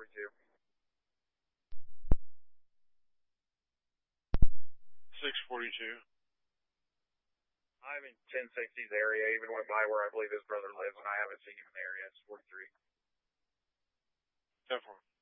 642. 642. I'm in 1060's area, even went by where I believe his brother lives, and I haven't seen him in the area. It's 43. 10-4.